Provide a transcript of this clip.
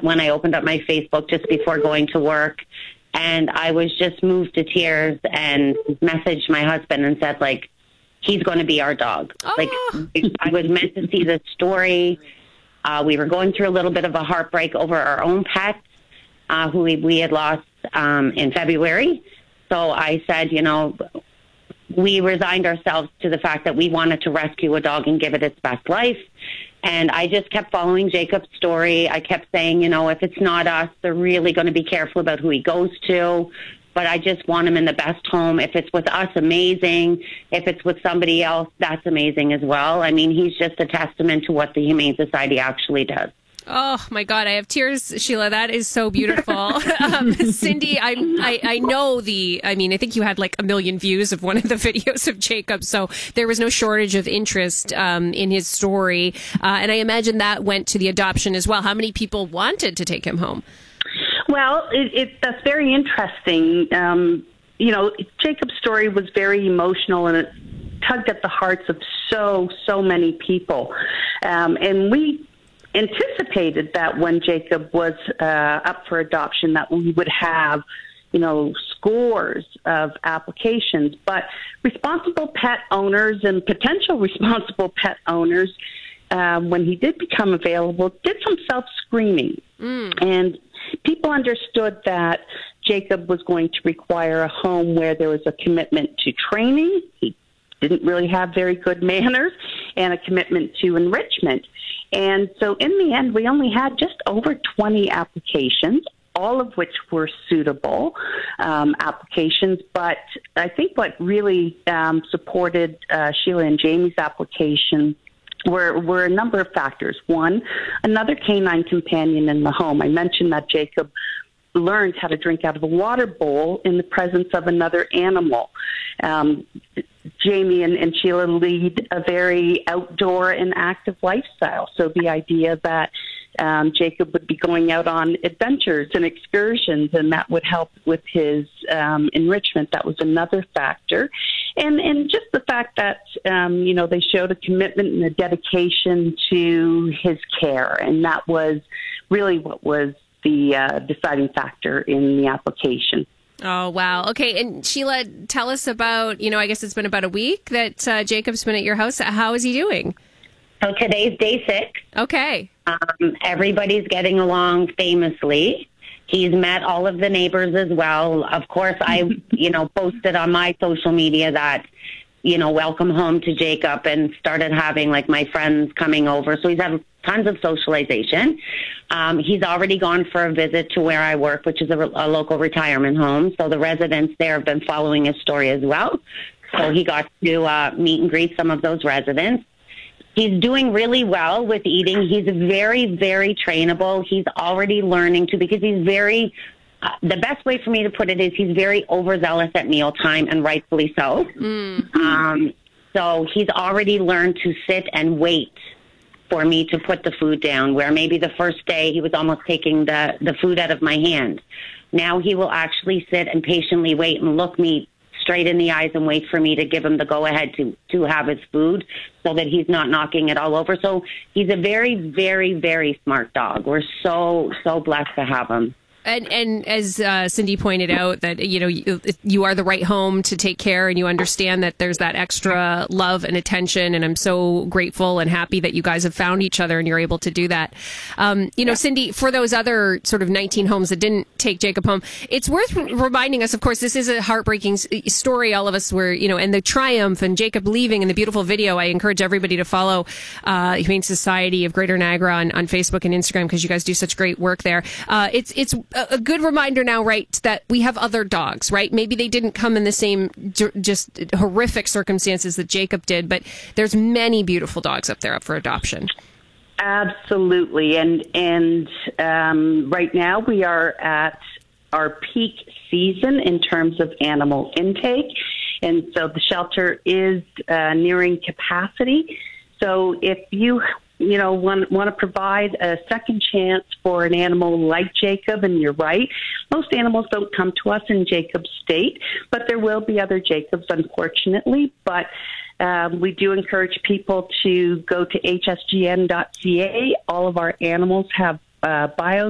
when I opened up my Facebook just before going to work. And I was just moved to tears and messaged my husband and said, like, he's going to be our dog. Oh. Like, I was meant to see this story. We were going through a little bit of a heartbreak over our own pet, who we had lost in February. So I said, we resigned ourselves to the fact that we wanted to rescue a dog and give it its best life. And I just kept following Jacob's story. I kept saying, if it's not us, they're really going to be careful about who he goes to. But I just want him in the best home. If it's with us, amazing. If it's with somebody else, that's amazing as well. I mean, he's just a testament to what the Humane Society actually does. Oh, my God. I have tears, Sheila. That is so beautiful. Cindy, I know I think you had like 1 million views of one of the videos of Jacob. So there was no shortage of interest in his story. And I imagine that went to the adoption as well. How many people wanted to take him home? Well, that's very interesting. Jacob's story was very emotional and it tugged at the hearts of so many people. And we anticipated that when Jacob was up for adoption that we would have, scores of applications. But responsible pet owners and potential responsible pet owners, when he did become available, did some self-screening. And people understood that Jacob was going to require a home where there was a commitment to training. He didn't really have very good manners, and a commitment to enrichment. And so in the end, we only had just over 20 applications, all of which were suitable applications. But I think what really supported Sheila and Jamie's application were a number of factors. One, another canine companion in the home. I mentioned that Jacob learned how to drink out of a water bowl in the presence of another animal. Jamie and Sheila lead a very outdoor and active lifestyle. So the idea that Jacob would be going out on adventures and excursions, and that would help with his enrichment, that was another factor. And just the fact that, they showed a commitment and a dedication to his care. And that was really what was the deciding factor in the application. Oh, wow. Okay. And Sheila, tell us about, I guess it's been about a week that Jacob's been at your house. How is he doing? So today's day 6. Okay. Everybody's getting along famously. He's met all of the neighbors as well. Of course, I, posted on my social media that, welcome home to Jacob, and started having like my friends coming over. So he's had tons of socialization. He's already gone for a visit to where I work, which is a local retirement home. So the residents there have been following his story as well. So he got to meet and greet some of those residents. He's doing really well with eating. He's very, very trainable. He's already learning to, because he's very, the best way for me to put it is he's very overzealous at mealtime, and rightfully so. So he's already learned to sit and wait for me to put the food down, where maybe the first day he was almost taking the food out of my hand. Now he will actually sit and patiently wait and look me straight in the eyes and wait for me to give him the go-ahead to have his food, so that he's not knocking it all over. So he's a very, very, very smart dog. We're so blessed to have him. And as Cindy pointed out, that you are the right home to take care, and you understand that there's that extra love and attention. And I'm so grateful and happy that you guys have found each other and you're able to do that. Cindy, for those other sort of 19 homes that didn't take Jacob home, it's worth reminding us. Of course, this is a heartbreaking story. All of us were, and the triumph and Jacob leaving and the beautiful video. I encourage everybody to follow Humane Society of Greater Niagara on Facebook and Instagram, because you guys do such great work there. It's a good reminder now, right, that we have other dogs, right? Maybe they didn't come in the same just horrific circumstances that Jacob did, but there's many beautiful dogs up there up for adoption. Absolutely. And right now we are at our peak season in terms of animal intake. And so the shelter is nearing capacity. So if you want to provide a second chance for an animal like Jacob, and you're right, most animals don't come to us in Jacob's state, but there will be other Jacobs, unfortunately. But we do encourage people to go to hsgn.ca. All of our animals have bios